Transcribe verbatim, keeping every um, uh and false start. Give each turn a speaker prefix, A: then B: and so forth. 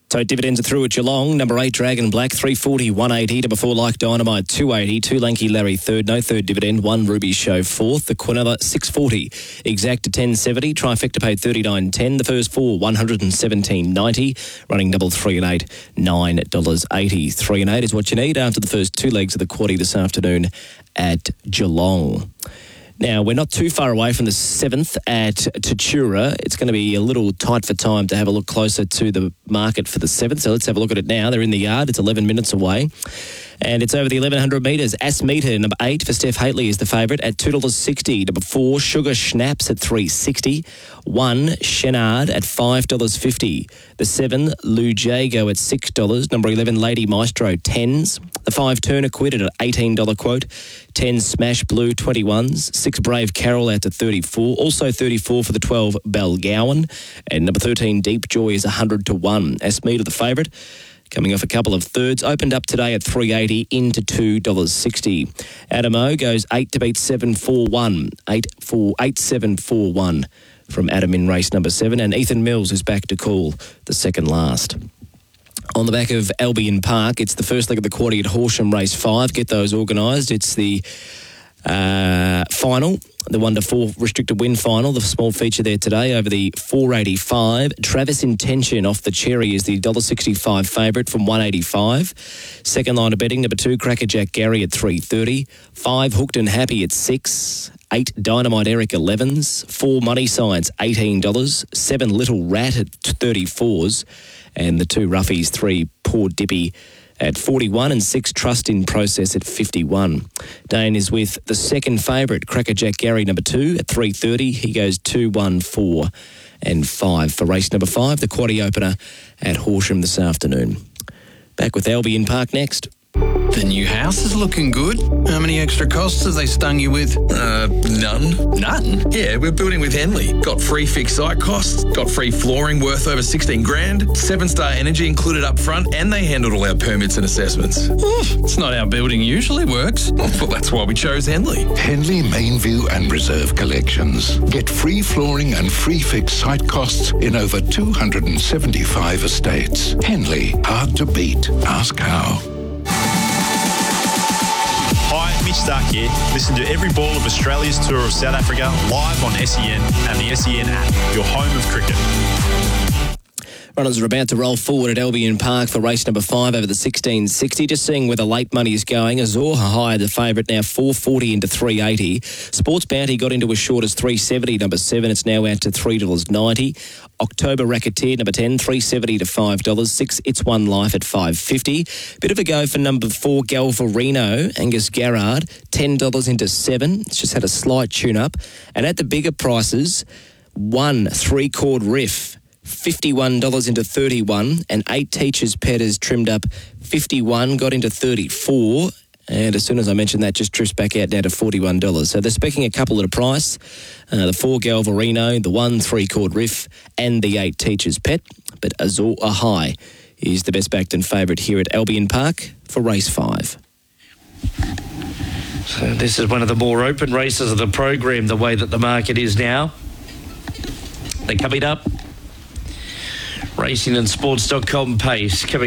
A: So dividends are through at Geelong. Number eight, Dragon Black, three forty, one eighty. To before Like Dynamite, two eighty. Two Lanky Larry, third. No third dividend. One Ruby Show, fourth. The Quinella, six forty. Exacta, ten seventy. Trifecta paid thirty-nine ten. The first four, one seventeen ninety. Running double three and eight, nine dollars eighty. Three and eight is what you need after the first two legs of the quaddie this afternoon at Geelong. Now, we're not too far away from the seventh at Tatura. It's going to be a little tight for time to have a look closer to the market for the seventh. So let's have a look at it now. They're in the yard. It's eleven minutes away. And it's over the eleven hundred metres. Asmita, number eight, for Steph Haitley is the favourite at two dollars sixty. Number four, Sugar Schnapps at three dollars sixty. One, Chenard at five dollars fifty. The seven, Lou Jago at six dollars. Number eleven, Lady Maestro, tens. The five, Turner Quitted at eighteen dollars quote. ten, Smash Blue, twenty-ones. six, Brave Carol out to thirty-four. Also thirty-four for the twelve, Balgowan. And number thirteen, Deep Joy is one hundred to one. Asmita, the favourite, coming off a couple of thirds, opened up today at three dollars eighty into two dollars sixty. Adamo goes eight to beat seven four one. eight four eight seven four one from Adam in race number seven. And Ethan Mills is back to call the second last. On the back of Albion Park, it's the first leg of the quaddie at Horsham Race five. Get those organised. It's the uh, final, the one to four restricted win final, the small feature there today over the four eighty-five. Travis Intention off the cherry is the one dollar sixty-five favourite from one eighty-five. Second line of betting, number two, Crackerjack Gary at three thirty. Five, Hooked and Happy at six. Eight, Dynamite Eric elevens. Four, Money Science eighteen dollars. Seven, Little Rat at thirty-fours. And the two Roughies, three, Poor Dippy at forty-one, and six, Trust in Process at fifty-one. Dane is with the second favourite, Crackerjack Gary, number two, at three thirty. He goes two, one, four and five for race number five, the quaddie opener at Horsham this afternoon. Back with Albion Park next.
B: The new house is looking good. How many extra costs have they stung you with?
C: Uh, none.
B: None?
C: Yeah, we're building with Henley. Got free fixed site costs, got free flooring worth over sixteen grand, seven-star energy included up front, and they handled all our permits and assessments.
B: It's not how building usually works.
C: Well, that's why we chose Henley.
D: Henley Mainview and Reserve Collections. Get free flooring and free fixed site costs in over two hundred seventy-five estates. Henley, hard to beat. Ask how.
E: Hi, Mitch Stark here. Listen to every ball of Australia's tour of South Africa live on S E N and the S E N app, your home of cricket.
A: Runners are about to roll forward at Albion Park for race number five over the sixteen sixty. Just seeing where the late money is going. Azorha High, the favourite, now four forty into three eighty. Sports Bounty got into as short as three seventy, number seven. It's now out to three dollars ninety. October Racketeer, number ten, three seventy to five dollars. Six, It's One Life at five fifty. Bit of a go for number four, Galvarino, Angus Garrard, ten dollars into seven. It's just had a slight tune-up. And at the bigger prices, one, three-chord riff, fifty-one dollars into thirty-one, and eight Teachers Pet has trimmed up fifty-one, got into thirty-four, and as soon as I mentioned that, just drifts back out down to forty-one dollars. So they're specking a couple at a price, uh, the four Galvarino, the one three-chord riff, and the eight Teachers Pet, but Azor Ahai is the best backed and favourite here at Albion Park for race five.
F: So this is one of the more open races of the program, the way that the market is now. They're coming up. Racing and Sports dot com pace coming